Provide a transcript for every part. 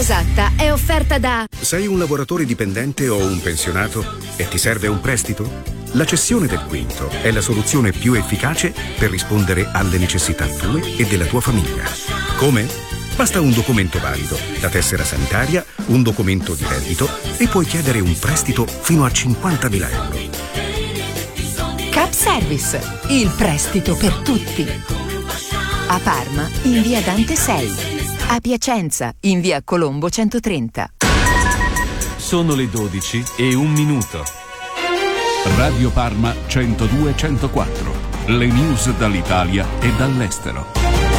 esatta è offerta da... Sei un lavoratore dipendente o un pensionato e ti serve un prestito? La cessione del quinto è la soluzione più efficace per rispondere alle necessità tue e della tua famiglia. Come? Basta un documento valido, la tessera sanitaria, un documento di reddito e puoi chiedere un prestito fino a 50.000 euro. Cap Service, il prestito per tutti. A Parma, in via Dante 6. A Piacenza, in via Colombo 130. Sono le 12:01. Radio Parma 102-104. Le news dall'Italia e dall'estero.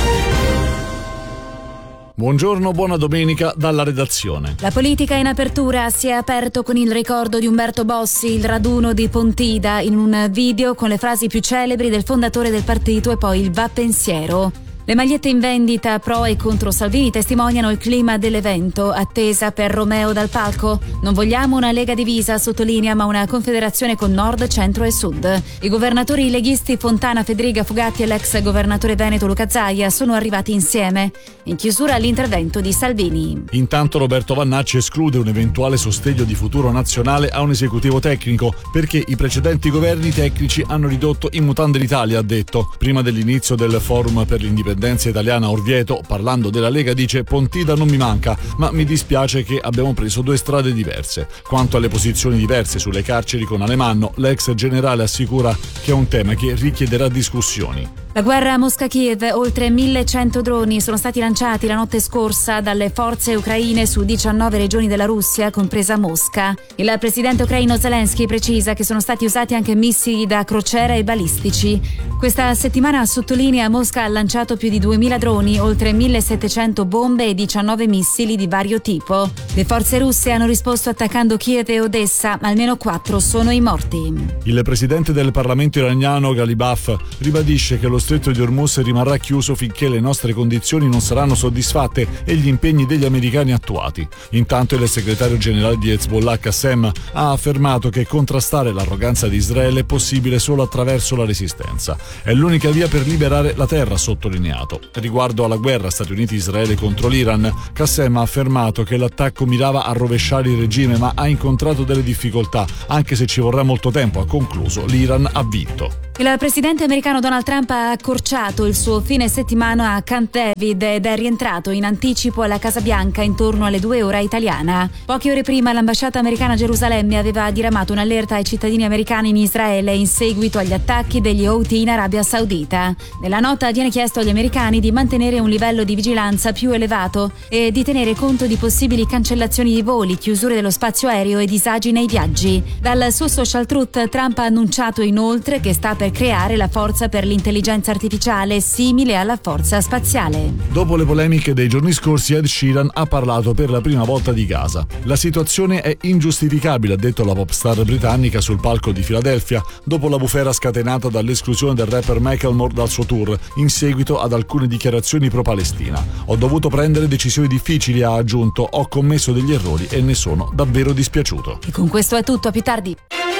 Buongiorno, buona domenica dalla redazione. La politica in apertura si è aperto con il ricordo di Umberto Bossi, il raduno di Pontida, in un video con le frasi più celebri del fondatore del partito e poi il va pensiero. Le magliette in vendita pro e contro Salvini testimoniano il clima dell'evento, attesa per Romeo dal palco. Non vogliamo una Lega divisa, sottolinea, ma una confederazione con nord, centro e sud. I governatori leghisti Fontana, Federica Fugatti e l'ex governatore veneto Luca Zaia sono arrivati insieme. In chiusura l'intervento di Salvini. Intanto Roberto Vannacci esclude un eventuale sostegno di futuro nazionale a un esecutivo tecnico, perché i precedenti governi tecnici hanno ridotto in mutande l'Italia, ha detto. Prima dell'inizio del forum per l'indipendenza italiana a Orvieto, parlando della Lega, dice: Pontida non mi manca, ma mi dispiace che abbiamo preso due strade diverse. Quanto alle posizioni diverse sulle carceri con Alemanno, l'ex generale assicura che è un tema che richiederà discussioni. La guerra a Mosca-Kiev, oltre 1.100 droni sono stati lanciati la notte scorsa dalle forze ucraine su 19 regioni della Russia, compresa Mosca. Il presidente ucraino Zelensky precisa che sono stati usati anche missili da crociera e balistici. Questa settimana, sottolinea, Mosca ha lanciato più di 2.000 droni, oltre 1.700 bombe e 19 missili di vario tipo. Le forze russe hanno risposto attaccando Kiev e Odessa, ma almeno 4 sono i morti. Il presidente del Parlamento iraniano Ghalibaf ribadisce che lo stretto di Hormuz rimarrà chiuso finché le nostre condizioni non saranno soddisfatte e gli impegni degli americani attuati. Intanto il segretario generale di Hezbollah Qassem ha affermato che contrastare l'arroganza di Israele è possibile solo attraverso la resistenza. È l'unica via per liberare la terra, ha sottolineato. Riguardo alla guerra Stati Uniti-Israele contro l'Iran, Qassem ha affermato che l'attacco mirava a rovesciare il regime, ma ha incontrato delle difficoltà, anche se ci vorrà molto tempo, ha concluso. L'Iran ha vinto. Il presidente americano Donald Trump ha accorciato il suo fine settimana a Camp David ed è rientrato in anticipo alla Casa Bianca intorno alle 2 ore italiana. Poche ore prima l'ambasciata americana a Gerusalemme aveva diramato un'allerta ai cittadini americani in Israele in seguito agli attacchi degli Houthi in Arabia Saudita. Nella nota viene chiesto agli americani di mantenere un livello di vigilanza più elevato e di tenere conto di possibili cancellazioni di voli, chiusure dello spazio aereo e disagi nei viaggi. Dal suo social truth Trump ha annunciato inoltre che sta per creare la forza per l'intelligenza artificiale simile alla forza spaziale. Dopo le polemiche dei giorni scorsi, Ed Sheeran ha parlato per la prima volta di Gaza. La situazione è ingiustificabile, ha detto la popstar britannica sul palco di Filadelfia, dopo la bufera scatenata dall'esclusione del rapper Macklemore dal suo tour, in seguito ad alcune dichiarazioni pro-Palestina. Ho dovuto prendere decisioni difficili, ha aggiunto, ho commesso degli errori e ne sono davvero dispiaciuto. E con questo è tutto, a più tardi.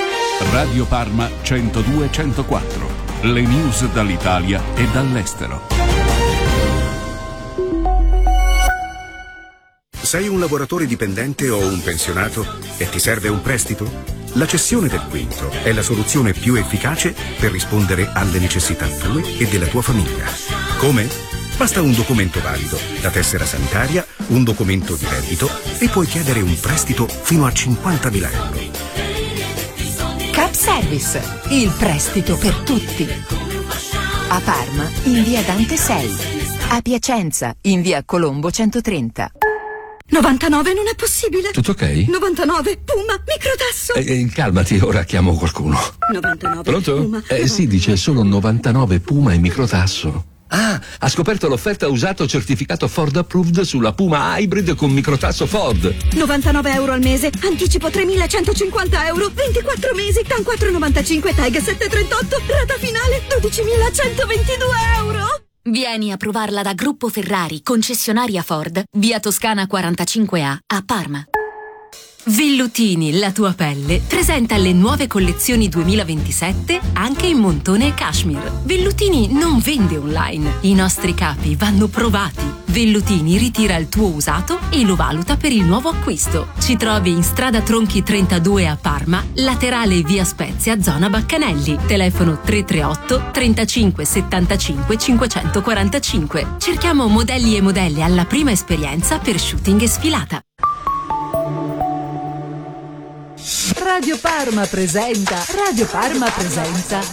Radio Parma 102-104. Le news dall'Italia e dall'estero. Sei un lavoratore dipendente o un pensionato e ti serve un prestito? La cessione del quinto è la soluzione più efficace per rispondere alle necessità tue e della tua famiglia. Come? Basta un documento valido, la tessera sanitaria, un documento di reddito e puoi chiedere un prestito fino a 50.000 euro. Cap Service, il prestito per tutti. A Parma, in via Dante 6. A Piacenza, in via Colombo 130. 99 non è possibile. Tutto ok? 99 Puma microtasso. Calmati, ora chiamo qualcuno. 99 Pronto? Puma. Sì, dice solo 99 Puma e microtasso. Ah, ha scoperto l'offerta usato certificato Ford Approved sulla Puma Hybrid con microtasso Ford. 99 euro al mese, anticipo 3.150 euro, 24 mesi, TAN 4,95, TAG 7,38, rata finale 12.122 euro. Vieni a provarla da Gruppo Ferrari, concessionaria Ford, via Toscana 45A, a Parma. Vellutini, la tua pelle, presenta le nuove collezioni 2027 anche in montone e cashmere. Vellutini non vende online. I nostri capi vanno provati. Vellutini ritira il tuo usato e lo valuta per il nuovo acquisto. Ci trovi in strada Tronchi 32 a Parma, laterale via Spezia, zona Baccanelli. Telefono 338 35 75 545. Cerchiamo modelli e modelle alla prima esperienza per shooting e sfilata. Radio Parma presenta